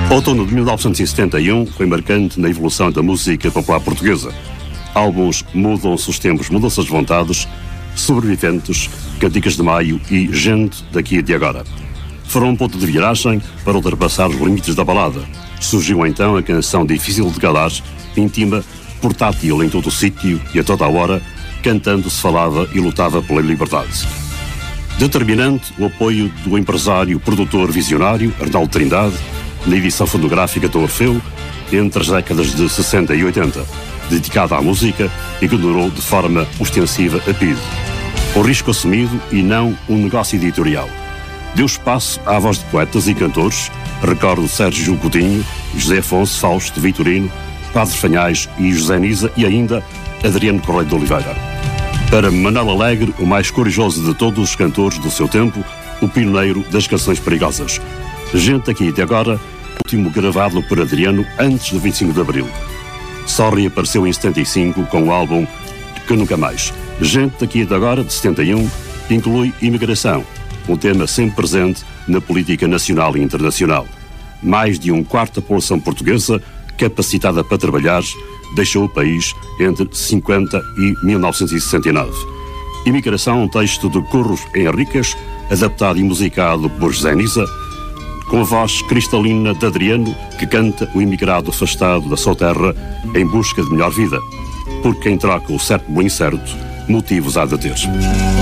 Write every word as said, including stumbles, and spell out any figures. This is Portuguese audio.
Outono de mil novecentos e setenta e um foi marcante na evolução da música popular portuguesa. Álbuns Mudam-se os Tempos, Mudam-se as Vontades, Sobreviventes, Canticas de Maio e Gente daqui e de agora. Foram um ponto de viragem para ultrapassar os limites da balada. Surgiu então a canção difícil de calar, íntima, portátil em todo o sítio e a toda a hora, cantando se falava e lutava pela liberdade. Determinante o apoio do empresário produtor visionário Arnaldo Trindade na edição fonográfica do Orfeu entre as décadas de sessenta e oitenta, dedicada à música e que durou de forma ostensiva a P I D. O risco assumido e não um negócio editorial. Deu espaço à voz de poetas e cantores, recordo Sérgio Coutinho, José Afonso, Fausto, Vitorino, Padre Fanhais e José Nisa e ainda Adriano Correia de Oliveira. Para Manuel Alegre, o mais corajoso de todos os cantores do seu tempo, o pioneiro das canções perigosas. Gente aqui de agora, último gravado por Adriano antes do vinte e cinco de Abril. Só reapareceu em setenta e cinco com o álbum Que Nunca Mais. Gente aqui de agora, de setenta e um, inclui imigração, um tema sempre presente na política nacional e internacional. Mais de um quarto da população portuguesa, capacitada para trabalhar, deixou o país entre cinquenta e mil novecentos e sessenta e nove. Imigração, um texto de Curros Henriques, adaptado e musicado por José Nisa, com a voz cristalina de Adriano, que canta o imigrado afastado da sua terra em busca de melhor vida. Porque quem troca o certo pelo incerto, motivos há de ter.